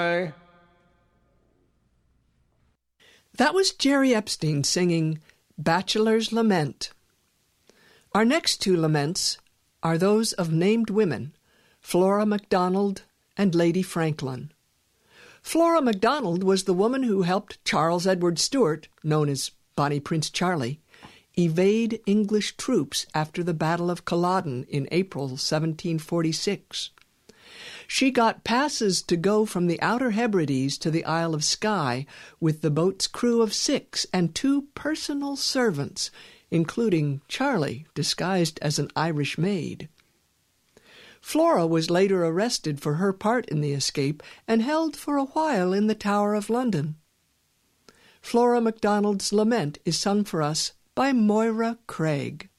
That was Jerry Epstein singing Bachelor's Lament. Our next two laments are those of named women, Flora MacDonald and Lady Franklin. Flora MacDonald was the woman who helped Charles Edward Stuart, known as Bonnie Prince Charlie, evade English troops after the Battle of Culloden in April 1746. She got passes to go from the Outer Hebrides to the Isle of Skye with the boat's crew of 6 and 2 personal servants, including Charlie, disguised as an Irish maid. Flora was later arrested for her part in the escape and held for a while in the Tower of London. Flora MacDonald's lament is sung for us by Moira Craig.